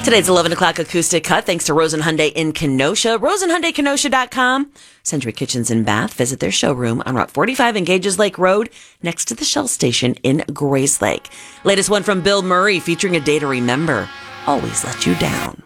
Today's 11 o'clock acoustic cut thanks to Rosen Hyundai in Kenosha. RosenHyundaiKenosha.com. Century Kitchens and Bath. Visit their showroom on Route 45 in Gages Lake Road next to the Shell Station in Grace Lake. Latest one from Bill Murray featuring A Day to Remember. Always Let You Down.